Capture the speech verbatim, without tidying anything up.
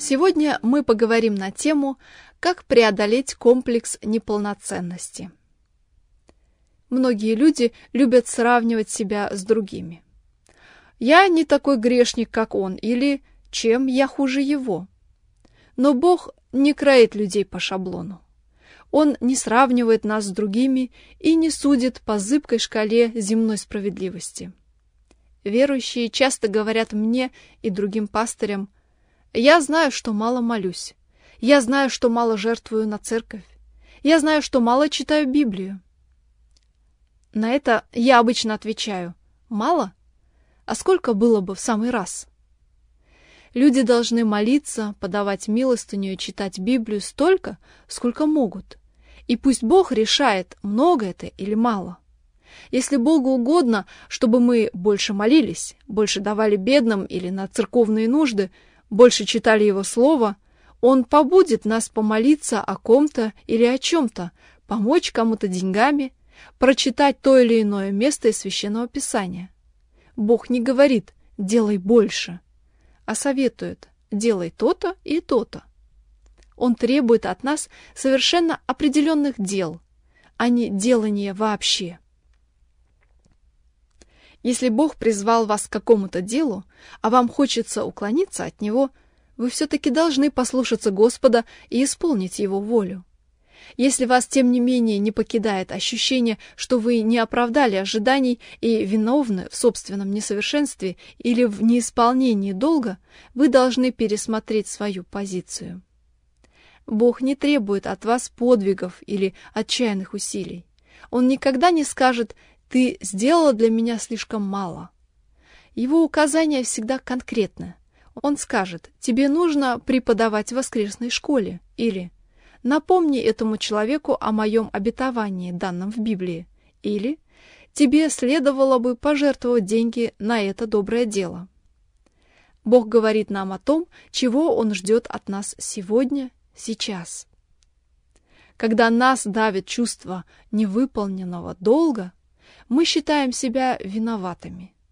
Сегодня мы поговорим на тему «Как преодолеть комплекс неполноценности». Многие люди любят сравнивать себя с другими. «Я не такой грешник, как он» или «Чем я хуже его?». Но Бог не кроит людей по шаблону. Он не сравнивает нас с другими и не судит по зыбкой шкале земной справедливости. Верующие часто говорят мне и другим пастырям: «Я знаю, что мало молюсь. Я знаю, что мало жертвую на церковь. Я знаю, что мало читаю Библию». На это я обычно отвечаю: «Мало? А сколько было бы в самый раз?» Люди должны молиться, подавать милостыню и читать Библию столько, сколько могут. И пусть Бог решает, много это или мало. Если Богу угодно, чтобы мы больше молились, больше давали бедным или на церковные нужды, больше читали Его Слово, Он побудит нас помолиться о ком-то или о чем-то, помочь кому-то деньгами, прочитать то или иное место из Священного Писания. Бог не говорит «делай больше», а советует «делай то-то и то-то». Он требует от нас совершенно определенных дел, а не делания вообще. Если Бог призвал вас к какому-то делу, а вам хочется уклониться от него, вы все-таки должны послушаться Господа и исполнить Его волю. Если вас, тем не менее, не покидает ощущение, что вы не оправдали ожиданий и виновны в собственном несовершенстве или в неисполнении долга, вы должны пересмотреть свою позицию. Бог не требует от вас подвигов или отчаянных усилий. Он никогда не скажет: «Ты сделала для меня слишком мало». Его указания всегда конкретны. Он скажет: «Тебе нужно преподавать в воскресной школе» или «Напомни этому человеку о моем обетовании, данном в Библии» или «Тебе следовало бы пожертвовать деньги на это доброе дело». Бог говорит нам о том, чего Он ждет от нас сегодня, сейчас. Когда нас давит чувство невыполненного долга, мы считаем себя виноватыми.